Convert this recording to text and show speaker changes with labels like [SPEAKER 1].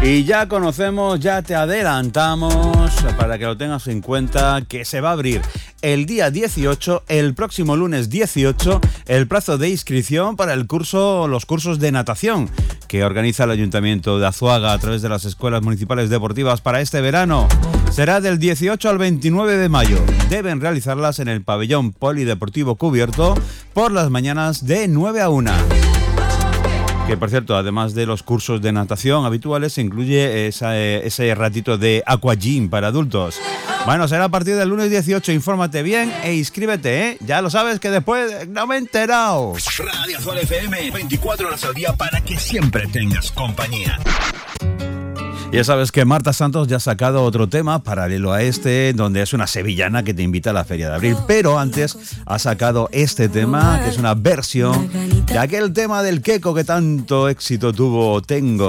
[SPEAKER 1] Y ya conocemos, ya te adelantamos, para que lo tengas en cuenta, que se va a abrir el día 18, el próximo lunes 18, el plazo de inscripción para los cursos de natación que organiza el Ayuntamiento de Azuaga a través de las escuelas municipales deportivas para este verano. Será del 18 al 29 de mayo. Deben realizarlas en el pabellón polideportivo cubierto por las mañanas de 9 a 1. Que, por cierto, además de los cursos de natación habituales, se incluye ese ratito de aquagym para adultos. Bueno, será a partir del lunes 18. Infórmate bien e inscríbete, ¿eh? Ya lo sabes que después no me he enterado.
[SPEAKER 2] Radio Azul FM, 24 horas al día para que siempre tengas compañía.
[SPEAKER 1] Ya sabes que Marta Santos ya ha sacado otro tema paralelo a este, donde es una sevillana que te invita a la Feria de Abril. Pero antes ha sacado este tema, que es una versión de aquel tema del Queco que tanto éxito tuvo, Tengo.